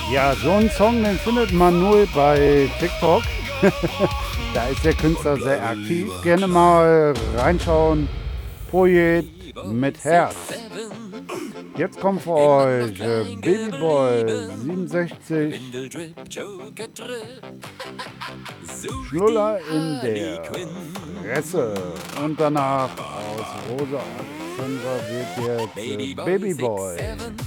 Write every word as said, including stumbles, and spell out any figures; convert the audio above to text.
Ja, so einen Song, den findet man nur bei TikTok. Da ist der Künstler sehr aktiv. Gerne mal reinschauen. Poet mit Herz. Jetzt kommt für euch äh, Babyboy siebenundsechzig, Schnuller in der Fresse. Und danach aus Rosa Alexandra wird jetzt äh, Babyboy.